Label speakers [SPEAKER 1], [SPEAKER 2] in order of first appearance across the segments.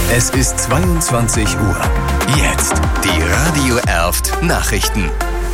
[SPEAKER 1] Es ist 22 Uhr. Jetzt die Radio Erft Nachrichten.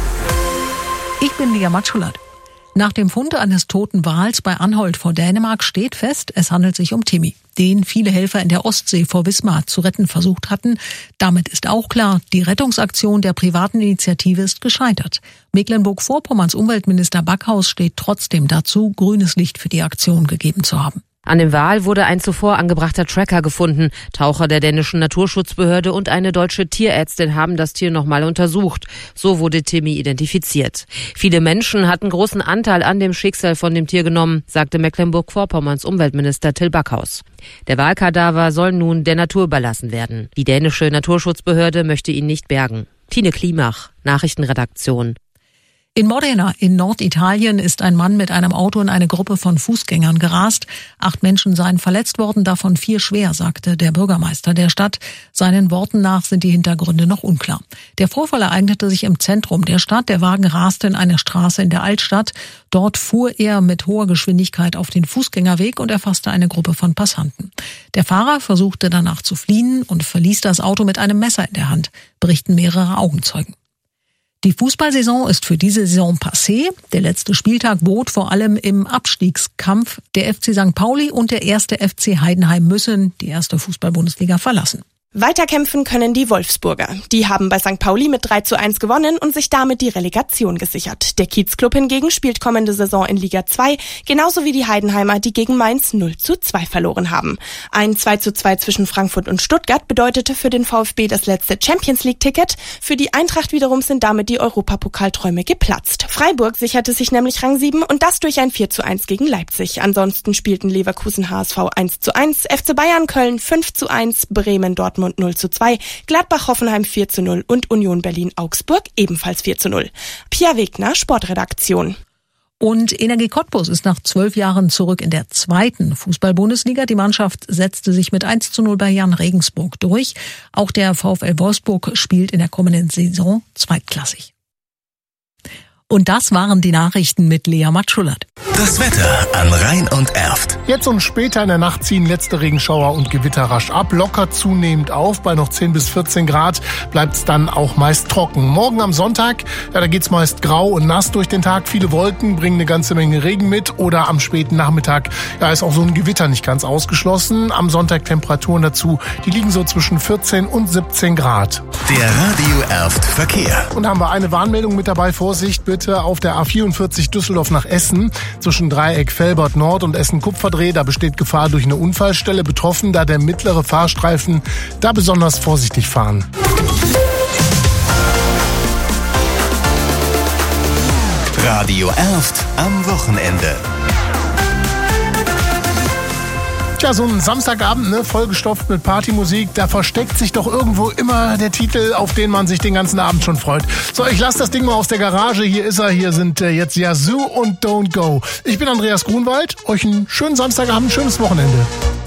[SPEAKER 2] Ich bin Lia Matschullat. Nach dem Fund eines toten Wals bei Anholt vor Dänemark steht fest, es handelt sich um Timmy, den viele Helfer in der Ostsee vor Wismar zu retten versucht hatten. Damit ist auch klar, die Rettungsaktion der privaten Initiative ist gescheitert. Mecklenburg-Vorpommerns Umweltminister Backhaus steht trotzdem dazu, grünes Licht für die Aktion gegeben zu haben.
[SPEAKER 3] An dem Wal wurde ein zuvor angebrachter Tracker gefunden. Taucher der dänischen Naturschutzbehörde und eine deutsche Tierärztin haben das Tier nochmal untersucht. So wurde Timmy identifiziert. Viele Menschen hatten großen Anteil an dem Schicksal von dem Tier genommen, sagte Mecklenburg-Vorpommerns Umweltminister Till Backhaus. Der Walkadaver soll nun der Natur überlassen werden. Die dänische Naturschutzbehörde möchte ihn nicht bergen. Tine Klimach, Nachrichtenredaktion.
[SPEAKER 2] In Modena in Norditalien ist ein Mann mit einem Auto in eine Gruppe von Fußgängern gerast. 8 Menschen seien verletzt worden, davon 4 schwer, sagte der Bürgermeister der Stadt. Seinen Worten nach sind die Hintergründe noch unklar. Der Vorfall ereignete sich im Zentrum der Stadt. Der Wagen raste in eine Straße in der Altstadt. Dort fuhr er mit hoher Geschwindigkeit auf den Fußgängerweg und erfasste eine Gruppe von Passanten. Der Fahrer versuchte danach zu fliehen und verließ das Auto mit einem Messer in der Hand, berichten mehrere Augenzeugen. Die Fußballsaison ist für diese Saison passé. Der letzte Spieltag bot vor allem im Abstiegskampf. Der FC St. Pauli und der 1. FC Heidenheim müssen die erste Fußball-Bundesliga verlassen.
[SPEAKER 4] Weiterkämpfen können die Wolfsburger. Die haben bei St. Pauli mit 3:1 gewonnen und sich damit die Relegation gesichert. Der Kiezclub hingegen spielt kommende Saison in Liga 2, genauso wie die Heidenheimer, die gegen Mainz 0:2 verloren haben. Ein 2:2 zwischen Frankfurt und Stuttgart bedeutete für den VfB das letzte Champions-League-Ticket. Für die Eintracht wiederum sind damit die Europapokalträume geplatzt. Freiburg sicherte sich nämlich Rang 7 und das durch ein 4:1 gegen Leipzig. Ansonsten spielten Leverkusen HSV 1:1, FC Bayern Köln 5:1, Bremen Dortmund 0:2, Gladbach Hoffenheim 4:0 und Union Berlin Augsburg ebenfalls 4:0. Pia Wegner, Sportredaktion.
[SPEAKER 2] Und Energie Cottbus ist nach 12 Jahren zurück in der 2. Fußball-Bundesliga. Die Mannschaft setzte sich mit 1:0 bei Jan Regensburg durch. Auch der VfL Wolfsburg spielt in der kommenden Saison zweitklassig. Und das waren die Nachrichten mit Lia Matschullat.
[SPEAKER 1] Das Wetter an Rhein und Erft.
[SPEAKER 5] Jetzt und später in der Nacht ziehen letzte Regenschauer und Gewitter rasch ab, lockert zunehmend auf. Bei noch 10 bis 14 Grad bleibt es dann auch meist trocken. Morgen am Sonntag, da geht's meist grau und nass durch den Tag. Viele Wolken bringen eine ganze Menge Regen mit. Oder am späten Nachmittag, ist auch so ein Gewitter nicht ganz ausgeschlossen. Am Sonntag Temperaturen dazu, die liegen so zwischen 14 und 17 Grad.
[SPEAKER 1] Der Radio Erft Verkehr.
[SPEAKER 5] Und haben wir eine Warnmeldung mit dabei. Vorsicht bitte auf der A44 Düsseldorf nach Essen. Zwischen Dreieck Velbert Nord und Essen-Kupferdreh, da besteht Gefahr durch eine Unfallstelle. Betroffen da der mittlere Fahrstreifen, da besonders vorsichtig fahren.
[SPEAKER 1] Radio Erft am Wochenende.
[SPEAKER 5] Ja, so ein Samstagabend, vollgestopft mit Partymusik, da versteckt sich doch irgendwo immer der Titel, auf den man sich den ganzen Abend schon freut. So, ich lasse das Ding mal aus der Garage, hier ist er, hier sind jetzt Yazoo und Don't Go. Ich bin Andreas Grunwald, euch einen schönen Samstagabend, schönes Wochenende.